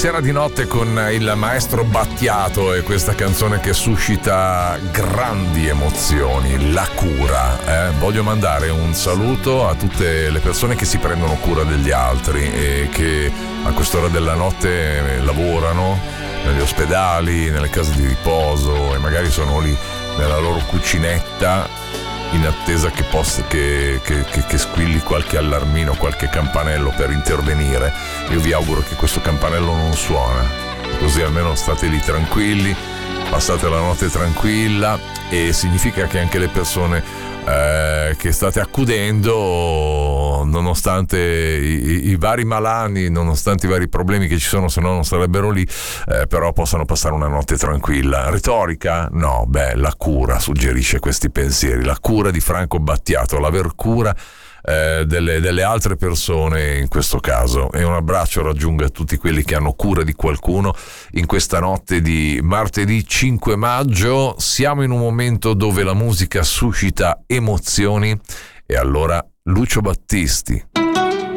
Sera di notte con il maestro Battiato e questa canzone che suscita grandi emozioni, La cura. Voglio mandare un saluto a tutte le persone che si prendono cura degli altri e che a quest'ora della notte lavorano negli ospedali, nelle case di riposo e magari sono lì nella loro cucinetta in attesa che squilli qualche allarmino, qualche campanello per intervenire. Io vi auguro che questo campanello non suona, così almeno state lì tranquilli, passate la notte tranquilla, e significa che anche le persone che state accudendo, nonostante i vari malanni, nonostante i vari problemi che ci sono, se no non sarebbero lì, però possano passare una notte tranquilla. Retorica? No, la cura suggerisce questi pensieri, la cura di Franco Battiato, l'aver cura delle altre persone in questo caso. E un abbraccio raggiunga tutti quelli che hanno cura di qualcuno in questa notte di martedì 5 maggio. Siamo in un momento dove la musica suscita emozioni, e allora Lucio Battisti.